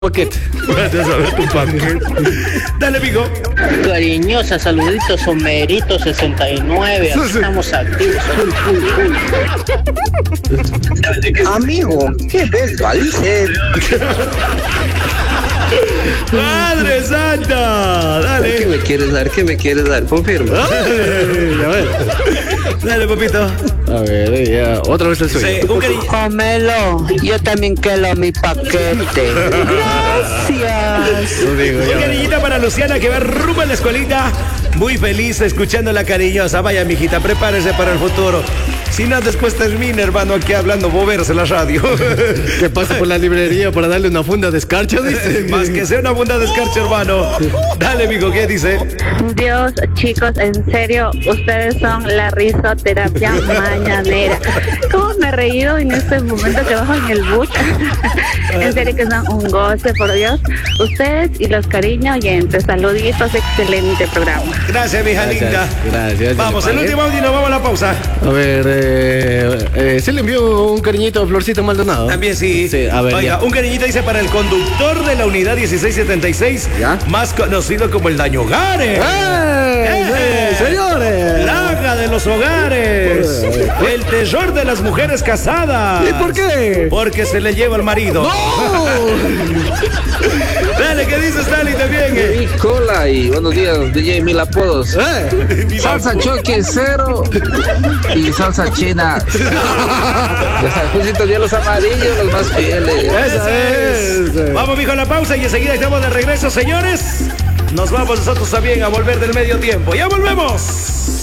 Paquete. Vaya a saber tu paquete. Dale, amigo. Cariñosa, saluditos, Somerito 69. Aquí estamos activos. Amigo, ¿qué ves, Valice? ¡Madre Santa! ¿Qué Dale. me quieres dar? ¿Qué me quieres dar? Confirma. A ver, Dale, papito. a ver, ya. Otra vez el sueño. Sí, un cariño. Pomelo, yo también quiero mi paquete. Gracias. No digo, Un ya. cariñito para Luciana que va rumbo a la escuelita. Muy feliz escuchando la cariñosa. Vaya, mijita, prepárese para el futuro. Si no, después termina, hermano, aquí hablando boberos en la radio. Que pase por la librería para darle una funda de escarcha, dice. Más que sea una bunda de escarcha, hermano. Dale, amigo, ¿qué dice? Dios, chicos, en serio, ustedes son la risoterapia mañanera. ¿Cómo me he reído en este momento que bajo en el bus? En serio que son un goce, por Dios. Ustedes y los cariños oyentes, saluditos, excelente programa. Gracias, mija linda. Gracias. Vamos, el Paquete. último audio y nos vamos a la pausa. A ver, se le envió un cariñito a Florcito Maldonado. También sí. Sí, a ver. Oiga, ya. un cariñito dice para el conductor de la unidad 1676, ¿Ya? más conocido como el daño hogares. ¡Señores! Plaga de los hogares. El terror de las mujeres casadas. ¿Y por qué? Porque se le lleva al marido. Dale, ¿qué dices, Dali, también? Mi cola y buenos días, DJ Mil Apodos. Salsa choque cero y salsa china. Ya sabes, Juicito, ya los amarillos, los más fieles. Esa es. Vamos, mijo, a la pausa y enseguida estamos de regreso, señores. Nos vamos nosotros también a volver del medio tiempo. ¡Ya volvemos!